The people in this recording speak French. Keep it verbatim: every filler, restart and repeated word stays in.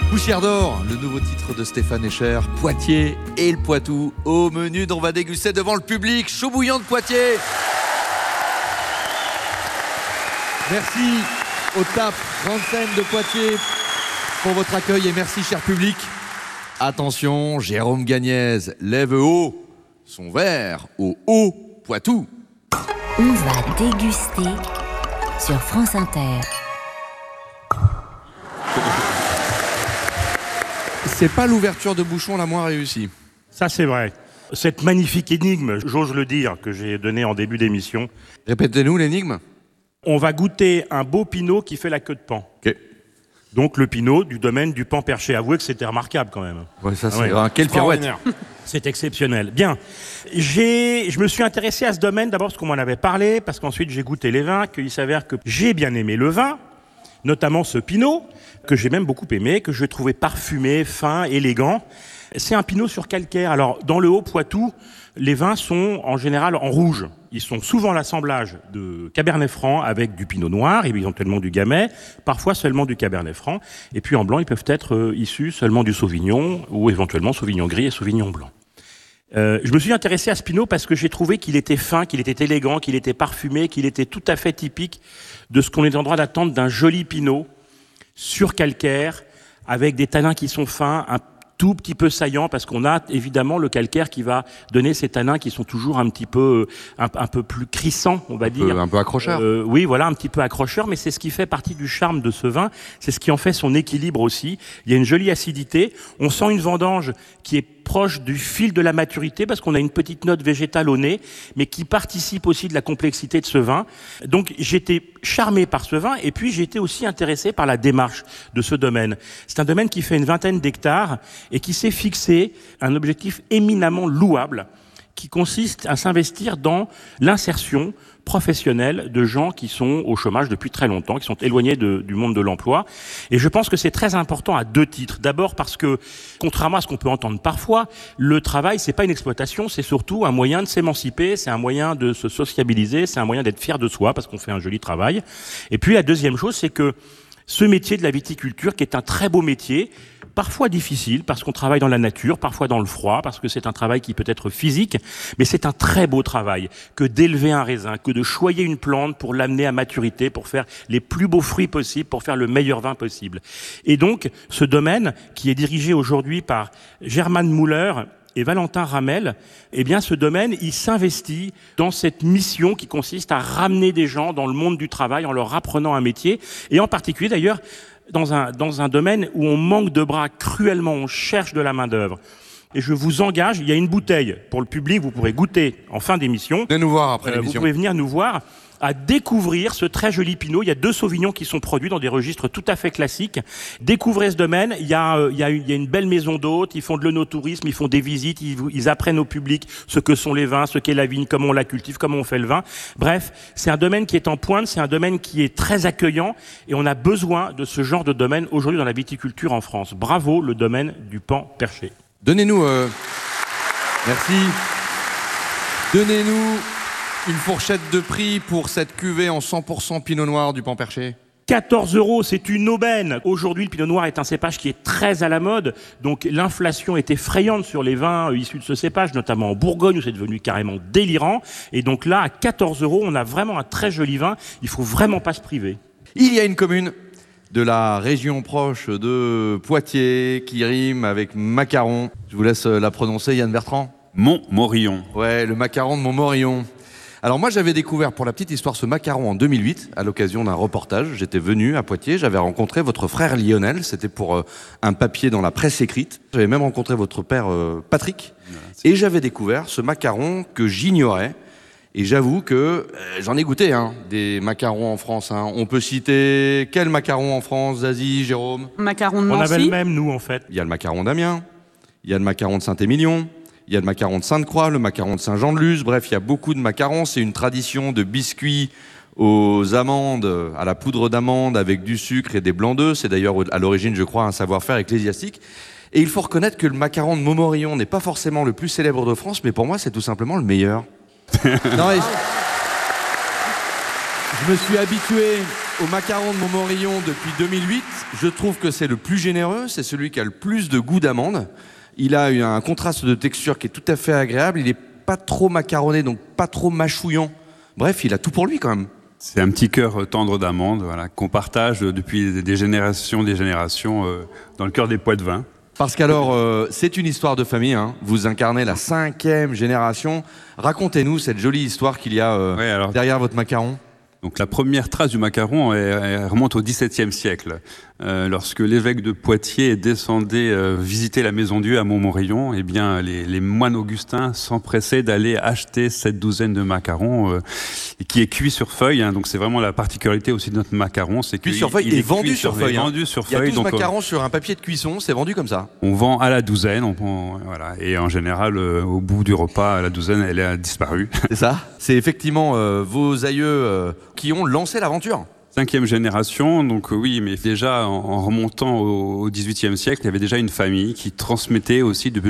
Poussière d'or, le nouveau titre de Stéphane Escher, Poitiers et le Poitou. Au menu dont on va déguster devant le public, chaud bouillant de Poitiers. Merci au T A P, grande scène de Poitiers, pour votre accueil et merci cher public. Attention, Jérôme Gagnez lève haut son verre au haut Poitou. On va déguster sur France Inter. C'est pas l'ouverture de bouchon la moins réussie. Ça, c'est vrai. Cette magnifique énigme, j'ose le dire, que j'ai donnée en début d'émission. Répétez-nous l'énigme. On va goûter un beau pinot qui fait la queue de paon. Ok. Donc le pinot du domaine du Paon Perché. Avouez que c'était remarquable quand même. Ouais, ça c'est Ah ouais. un quelle pirouette. C'est exceptionnel. Bien. J'ai, je me suis intéressé à ce domaine d'abord parce qu'on m'en avait parlé, parce qu'ensuite j'ai goûté les vins, qu'il s'avère que j'ai bien aimé le vin, notamment ce pinot, que j'ai même beaucoup aimé, que je trouvais parfumé, fin, élégant. C'est un pinot sur calcaire. Alors, dans le Haut-Poitou, les vins sont en général en rouge. Ils sont souvent l'assemblage de Cabernet Franc avec du Pinot Noir, et éventuellement du Gamay, parfois seulement du Cabernet Franc. Et puis en blanc, ils peuvent être euh, issus seulement du Sauvignon, ou éventuellement Sauvignon Gris et Sauvignon Blanc. Euh, je me suis intéressé à ce pinot parce que j'ai trouvé qu'il était fin, qu'il était élégant, qu'il était parfumé, qu'il était tout à fait typique de ce qu'on est en droit d'attendre d'un joli pinot sur calcaire, avec des tanins qui sont fins, un tout petit peu saillants, parce qu'on a évidemment le calcaire qui va donner ces tanins qui sont toujours un petit peu, un, un peu plus crissants, on va un dire. Peu, un peu accrocheur. Euh, oui, voilà, un petit peu accrocheur, mais c'est ce qui fait partie du charme de ce vin. C'est ce qui en fait son équilibre aussi. Il y a une jolie acidité. On sent une vendange qui est proche du fil de la maturité, parce qu'on a une petite note végétale au nez, mais qui participe aussi de la complexité de ce vin. Donc j'étais charmé par ce vin, et puis j'étais aussi intéressé par la démarche de ce domaine. C'est un domaine qui fait une vingtaine d'hectares, et qui s'est fixé un objectif éminemment louable, qui consiste à s'investir dans l'insertion professionnelle de gens qui sont au chômage depuis très longtemps, qui sont éloignés de, du monde de l'emploi. Et je pense que c'est très important à deux titres. D'abord parce que, contrairement à ce qu'on peut entendre parfois, le travail, c'est pas une exploitation, c'est surtout un moyen de s'émanciper, c'est un moyen de se sociabiliser, c'est un moyen d'être fier de soi parce qu'on fait un joli travail. Et puis la deuxième chose, c'est que ce métier de la viticulture, qui est un très beau métier, parfois difficile, parce qu'on travaille dans la nature, parfois dans le froid, parce que c'est un travail qui peut être physique, mais c'est un très beau travail que d'élever un raisin, que de choyer une plante pour l'amener à maturité, pour faire les plus beaux fruits possibles, pour faire le meilleur vin possible. Et donc, ce domaine, qui est dirigé aujourd'hui par Germane Müller et Valentin Ramel, eh bien, ce domaine, il s'investit dans cette mission qui consiste à ramener des gens dans le monde du travail en leur apprenant un métier, et en particulier d'ailleurs, dans un, dans un domaine où on manque de bras cruellement, on cherche de la main-d'œuvre. Et je vous engage, il y a une bouteille pour le public, vous pourrez goûter en fin d'émission. Venez nous voir après Euh, l'émission. vous pouvez venir nous voir, à découvrir ce très joli pinot. Il y a deux sauvignons qui sont produits dans des registres tout à fait classiques. Découvrez ce domaine. Il y a, euh, il y a, une, il y a une belle maison d'hôtes. Ils font de l'œnotourisme, ils font des visites, ils, ils apprennent au public ce que sont les vins, ce qu'est la vigne, comment on la cultive, comment on fait le vin. Bref, c'est un domaine qui est en pointe, c'est un domaine qui est très accueillant et on a besoin de ce genre de domaine aujourd'hui dans la viticulture en France. Bravo, le domaine du Paon Perché. Donnez-nous... Euh... Merci. Donnez-nous... une fourchette de prix pour cette cuvée en cent pour cent Pinot Noir du Paon Perché. quatorze euros, c'est une aubaine. Aujourd'hui, le Pinot Noir est un cépage qui est très à la mode, donc l'inflation est effrayante sur les vins issus de ce cépage, notamment en Bourgogne où c'est devenu carrément délirant. Et donc là, à quatorze euros, on a vraiment un très joli vin. Il faut vraiment pas se priver. Il y a une commune de la région proche de Poitiers qui rime avec macaron. Je vous laisse la prononcer, Yann Bertrand. Montmorillon. Ouais, le macaron de Montmorillon. Alors moi j'avais découvert pour la petite histoire ce macaron en deux mille huit à l'occasion d'un reportage. J'étais venu à Poitiers, j'avais rencontré votre frère Lionel, c'était pour euh, un papier dans la presse écrite. J'avais même rencontré votre père euh, Patrick et j'avais découvert ce macaron que j'ignorais. Et j'avoue que euh, j'en ai goûté hein, des macarons en France. Hein. On peut citer quel macaron en France, Zazie, Jérôme? Macaron de On Nancy. avait le même, nous, en fait. Il y a le macaron d'Amiens, il y a le macaron de Saint-Émilion, il y a le macaron de Sainte-Croix, le macaron de Saint-Jean-de-Luz. Bref, il y a beaucoup de macarons. C'est une tradition de biscuits aux amandes, à la poudre d'amande avec du sucre et des blancs d'œufs. C'est d'ailleurs à l'origine, je crois, un savoir-faire ecclésiastique. Et il faut reconnaître que le macaron de Montmorillon n'est pas forcément le plus célèbre de France, mais pour moi, c'est tout simplement le meilleur. Non, mais je... je me suis habitué au macaron de Montmorillon depuis deux mille huit, je trouve que c'est le plus généreux, c'est celui qui a le plus de goût d'amande. Il a eu un contraste de texture qui est tout à fait agréable, il n'est pas trop macaronné, donc pas trop mâchouillant. Bref, il a tout pour lui quand même. C'est un petit cœur tendre d'amande, voilà, qu'on partage depuis des générations, des générations, euh, dans le cœur des Poitevins. Parce qu'alors, euh, c'est une histoire de famille, hein. Vous incarnez la cinquième génération. Racontez-nous cette jolie histoire qu'il y a euh, Ouais, alors- derrière votre macaron. Donc la première trace du macaron elle, elle remonte au dix-septième siècle, euh, lorsque l'évêque de Poitiers descendait euh, visiter la Maison Dieu à Montmorillon. Eh bien, les, les moines augustins s'empressaient d'aller acheter cette douzaine de macarons, euh, qui est cuit sur feuille. Hein, donc c'est vraiment la particularité aussi de notre macaron, c'est Cuit qu'il- sur feuille il et est vendu cuit sur feuille, hein. Vendu sur Il y a feuille. douze Donc, macarons sur un papier de cuisson, c'est vendu comme ça. on vend à la douzaine, on, on- voilà. Et en général, euh, au bout du repas, à la douzaine, elle a disparu. C'est ça. C'est effectivement euh, vos aïeux euh, qui ont lancé l'aventure. Cinquième génération, donc euh, oui, mais déjà en, en remontant au, au dix-huitième siècle, il y avait déjà une famille qui transmettait aussi depuis